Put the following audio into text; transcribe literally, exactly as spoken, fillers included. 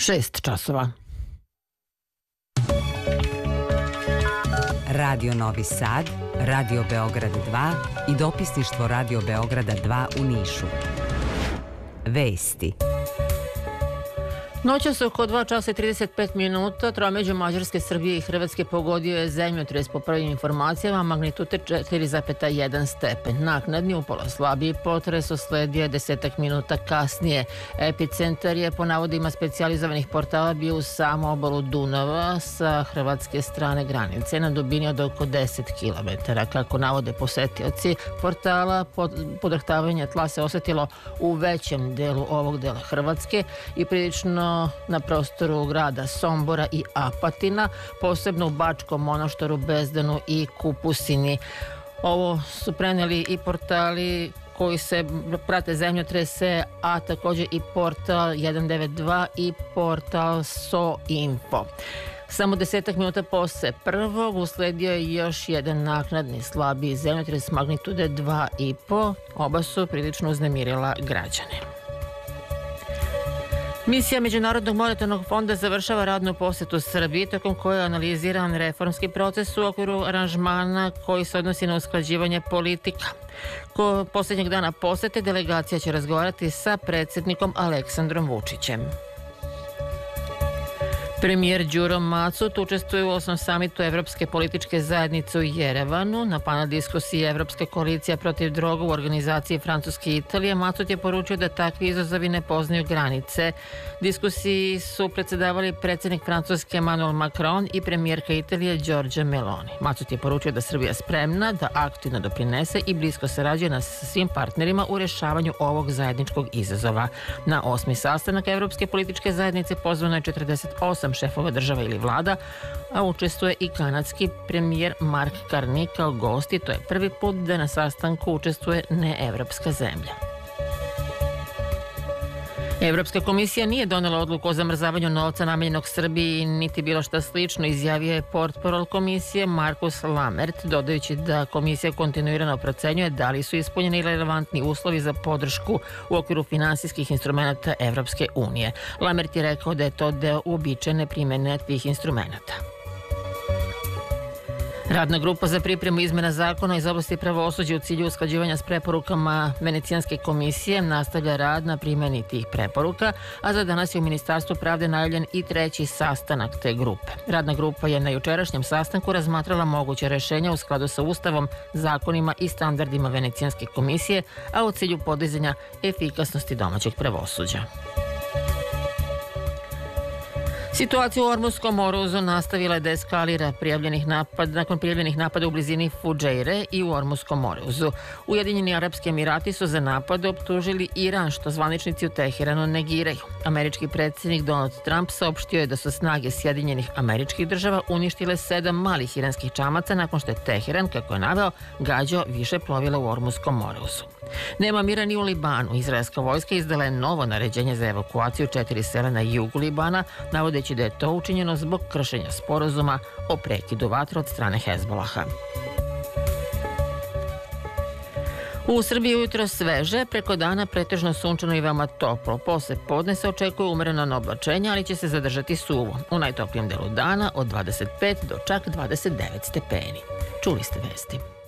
šest časova. Radio Novi Sad, Radio Beograd dva i dopisništvo Radio Beograda dva u Nišu. Vesti. Noćas oko dva časa i trideset pet minuta tromeđu Mađarske, Srbije i Hrvatske pogodio je zemljotres po prvim informacijama magnitude četiri zarez jedan stepen. Naknadni upola slabiji potres usledio je desetak minuta kasnije. Epicentar je po navodima specijalizovanih portala bio uz samu obalu Dunava sa hrvatske strane granice na dubini od oko deset kilometara. Kako navode posetioci portala, podrhtavanje tla se osetilo u većem delu ovog dela Hrvatske i prilično na prostoru grada Sombora i Apatina, posebno u Bačkom Monoštoru, Bezdanu i Kupusini. Ovo su preneli i portali koji se prate zemljotrese, a također i portal jedan devet dva i portal SoInfo. Samo desetak minuta posle prvog usledio je još jedan naknadni slabiji zemljotres magnitude dva i po. Oba su prilično uznemirila građane. Misija Međunarodnog monetarnog fonda završava radnu posjetu Srbiji, tokom koje je analiziran reformski proces u okviru aranžmana koji se odnosi na usklađivanje politika. Ko posljednjeg dana posete delegacija će razgovarati sa predsjednikom Aleksandrom Vučićem. Premijer Đuro Macut učestvuje u osmom samitu Evropske političke zajednice u Jerevanu. Na panel diskusiji Evropska koalicija protiv droga u organizaciji Francuske i Italije Macut je poručio da takvi izazovi ne poznaju granice. Diskusiji su predsjedavali predsjednik Francuske Emmanuel Macron i premijerka Italije Giorgia Meloni. Macut je poručio da Srbija spremna da aktivno doprinese i blisko sarađuje na svim partnerima u rješavanju ovog zajedničkog izazova. Na osmi sastanak Evropske političke zajednice pozvano je četrdeset osam šefova država ili vlada, a učestvuje i kanadski premijer Mark Carney kao gost i to je prvi put da na sastanku učestvuje neevropska zemlja. Evropska komisija nije donela odluku o zamrzavanju novca namenjenog Srbiji niti bilo šta slično, izjavio je portparol komisije Markus Lammert, dodajući da komisija kontinuirano procenjuje da li su ispunjeni relevantni uslovi za podršku u okviru finansijskih instrumenta Evropske unije. Lammert je rekao da je to deo uobičajene primjene tih instrumenta. Radna grupa za pripremu izmena zakona iz oblasti pravosuđa u cilju usklađivanja s preporukama Venecijanske komisije nastavlja rad na primjeni tih preporuka, a za danas je u Ministarstvu pravde najavljen i treći sastanak te grupe. Radna grupa je na jučerašnjem sastanku razmatrala moguće rješenja u skladu sa Ustavom, zakonima i standardima Venecijanske komisije, a u cilju podizanja efikasnosti domaćeg pravosuđa. Situacija u Ormuškom oružju nastavila je da eskalira prijavljenih napada, nakon prijavljenih napada u blizini Fudžeire i u Ormuškom oružju. Ujedinjeni Arapski Emirati su za napad optužili Iran, što zvaničnici u Teheranu negiraju. Američki predsjednik Donald Trump saopštio je da su snage Sjedinjenih Američkih Država uništile sedam malih iranskih čamaca nakon što je Teheran, kako je naveo, gađao više plovila u Ormuškom oružju. Nema mira ni u Libanu. Izraelska vojska izdala je novo naređenje za evakuaciju četiri sela na jugu Libana, navodeći da je to učinjeno zbog kršenja sporazuma o prekidu vatre od strane Hezbolaha. U Srbiji ujutro sveže, preko dana pretežno sunčano i veoma toplo. Posle podne se očekuje umereno oblačenje, ali će se zadržati suvo. U najtoplijem delu dana od dvadeset pet do čak dvadeset devet stepeni. Čuli ste vesti.